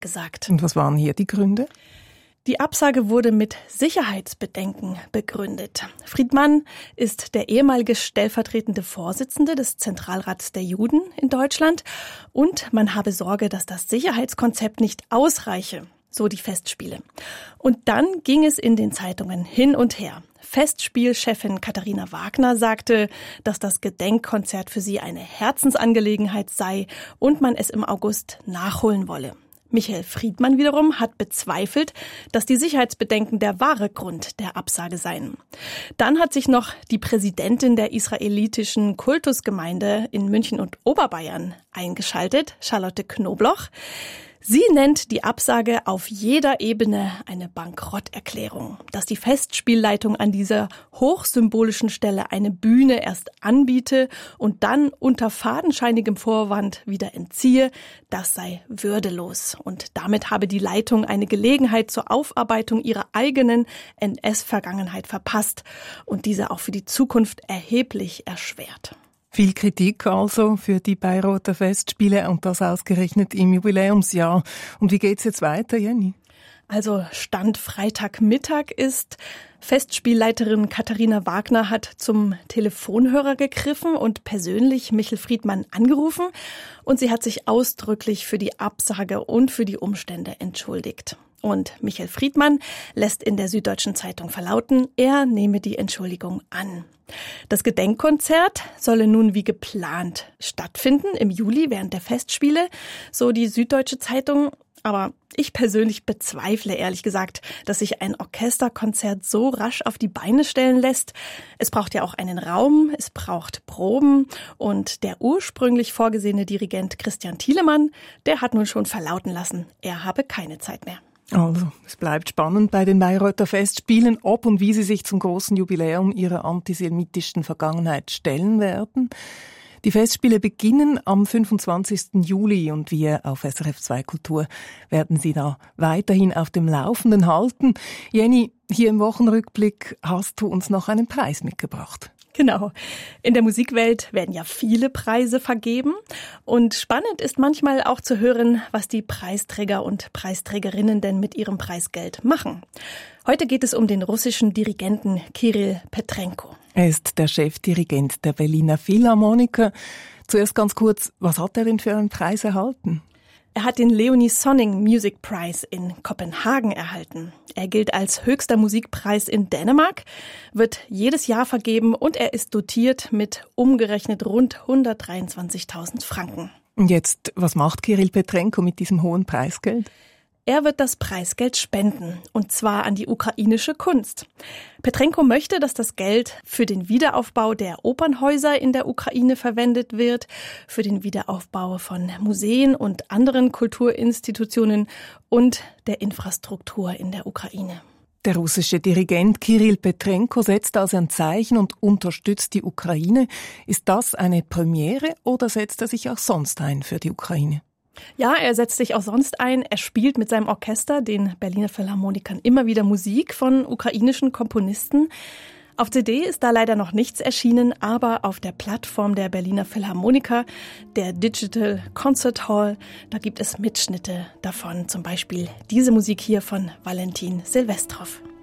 abgesagt. Und was waren hier die Gründe? Die Absage wurde mit Sicherheitsbedenken begründet. Friedmann ist der ehemalige stellvertretende Vorsitzende des Zentralrats der Juden in Deutschland und man habe Sorge, dass das Sicherheitskonzept nicht ausreiche, so die Festspiele. Und dann ging es in den Zeitungen hin und her. Festspielchefin Katharina Wagner sagte, dass das Gedenkkonzert für sie eine Herzensangelegenheit sei und man es im August nachholen wolle. Michael Friedmann wiederum hat bezweifelt, dass die Sicherheitsbedenken der wahre Grund der Absage seien. Dann hat sich noch die Präsidentin der israelitischen Kultusgemeinde in München und Oberbayern eingeschaltet, Charlotte Knobloch. Sie nennt die Absage auf jeder Ebene eine Bankrotterklärung. Dass die Festspielleitung an dieser hochsymbolischen Stelle eine Bühne erst anbiete und dann unter fadenscheinigem Vorwand wieder entziehe, das sei würdelos. Und damit habe die Leitung eine Gelegenheit zur Aufarbeitung ihrer eigenen NS-Vergangenheit verpasst und diese auch für die Zukunft erheblich erschwert. Viel Kritik also für die Bayreuther Festspiele und das ausgerechnet im Jubiläumsjahr. Und wie geht's jetzt weiter, Jenny? Also Stand Freitagmittag ist, Festspielleiterin Katharina Wagner hat zum Telefonhörer gegriffen und persönlich Michael Friedmann angerufen und sie hat sich ausdrücklich für die Absage und für die Umstände entschuldigt. Und Michael Friedmann lässt in der Süddeutschen Zeitung verlauten, er nehme die Entschuldigung an. Das Gedenkkonzert solle nun wie geplant stattfinden im Juli während der Festspiele, so die Süddeutsche Zeitung. Aber ich persönlich bezweifle ehrlich gesagt, dass sich ein Orchesterkonzert so rasch auf die Beine stellen lässt. Es braucht ja auch einen Raum, es braucht Proben und der ursprünglich vorgesehene Dirigent Christian Thielemann, der hat nun schon verlauten lassen, er habe keine Zeit mehr. Also, es bleibt spannend bei den Bayreuther Festspielen, ob und wie sie sich zum großen Jubiläum ihrer antisemitischen Vergangenheit stellen werden. Die Festspiele beginnen am 25. Juli und wir auf SRF 2 Kultur werden Sie da weiterhin auf dem Laufenden halten. Jenny, hier im Wochenrückblick hast du uns noch einen Preis mitgebracht. Genau. In der Musikwelt werden ja viele Preise vergeben und spannend ist manchmal auch zu hören, was die Preisträger und Preisträgerinnen denn mit ihrem Preisgeld machen. Heute geht es um den russischen Dirigenten Kirill Petrenko. Er ist der Chefdirigent der Berliner Philharmoniker. Zuerst ganz kurz, was hat er denn für einen Preis erhalten? Er hat den Leonie Sonning Music Prize in Kopenhagen erhalten. Er gilt als höchster Musikpreis in Dänemark, wird jedes Jahr vergeben und er ist dotiert mit umgerechnet rund 123.000 Franken. Und jetzt, was macht Kirill Petrenko mit diesem hohen Preisgeld? Er wird das Preisgeld spenden, und zwar an die ukrainische Kunst. Petrenko möchte, dass das Geld für den Wiederaufbau der Opernhäuser in der Ukraine verwendet wird, für den Wiederaufbau von Museen und anderen Kulturinstitutionen und der Infrastruktur in der Ukraine. Der russische Dirigent Kirill Petrenko setzt also ein Zeichen und unterstützt die Ukraine. Ist das eine Premiere oder setzt er sich auch sonst ein für die Ukraine? Ja, er setzt sich auch sonst ein. Er spielt mit seinem Orchester, den Berliner Philharmonikern, immer wieder Musik von ukrainischen Komponisten. Auf CD ist da leider noch nichts erschienen, aber auf der Plattform der Berliner Philharmoniker, der Digital Concert Hall, da gibt es Mitschnitte davon. Zum Beispiel diese Musik hier von Valentin Silvestrov.